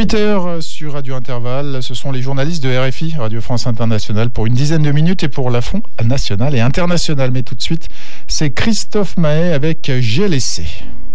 18h sur Radio Intervalle, ce sont les journalistes de RFI, Radio France Internationale, pour une dizaine de minutes et pour la Front National et International. Mais tout de suite, c'est Christophe Maé avec J'ai laissé.